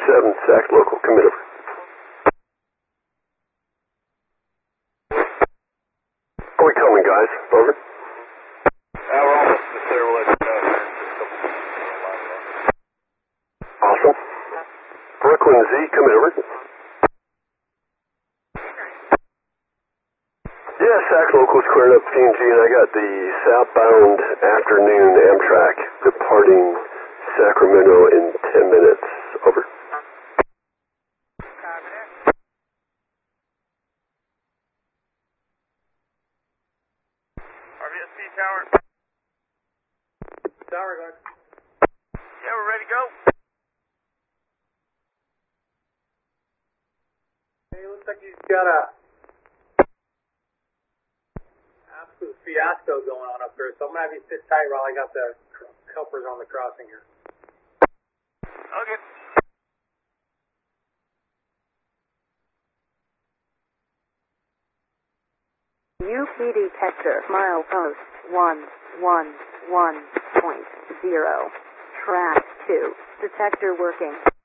7, SAC local, commit over. Are we coming, guys? Over. We're almost to the clear. We'll let you know. Awesome. Brooklyn Z, commit over. Yeah, SAC local's clearing up PNG, and I got the southbound afternoon Amtrak departing Sacramento in 10 minutes. Over. RVSP tower. Tower guard. Yeah, we're ready to go. Hey, looks like he's got a absolute fiasco going on up there, so I'm gonna have you sit tight while I got the helpers on the crossing here. Okay. UP detector, milepost 111.0. Track 2. Detector working.